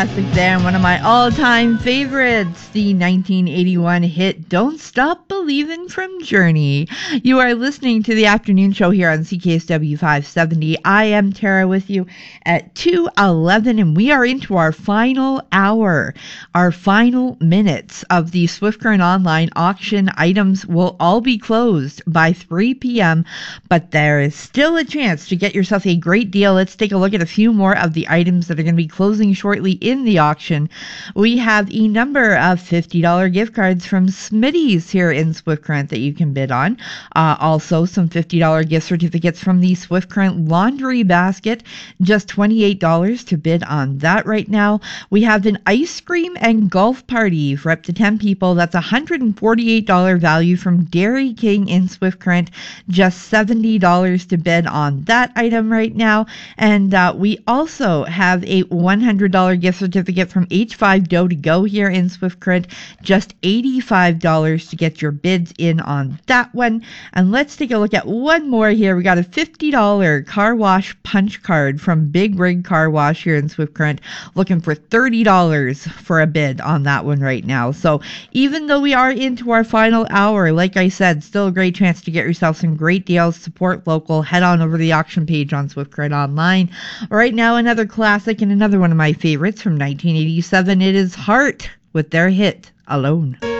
classic there, and one of my all-time favorites, the 1981 hit Don't Stop Believin' from Journey. You are listening to the afternoon show here on CKSW 570. I am Tara with you at 2:11, and we are into our final hour, our final minutes of the Swift Current Online auction. Items will all be closed by 3 p.m., but there is still a chance to get yourself a great deal. Let's take a look at a few more of the items that are going to be closing shortly in the auction. We have a number of $50 gift cards from Smitty's here in Swift Current that you can bid on. Also, some $50 gift certificates from the Swift Current Laundry Basket. Just $28 to bid on that right now. We have an ice cream and golf party for up to 10 people. That's $148 value from Dairy King in Swift Current. Just $70 to bid on that item right now. And we also have a $100 gift certificate from H5 Dough to Go here in Swift Current. Just $85 to get your bids in on that one. And let's take a look at one more here. We got a $50 car wash punch card from Big Rig Car Wash here in Swift Current. Looking for $30 for a bid on that one right now. So even though we are into our final hour, like I said, still a great chance to get yourself some great deals. Support local. Head on over to the auction page on Swift Current Online. Right now, another classic and another one of my favorites from 1987. It is Heart with their hit, Alone.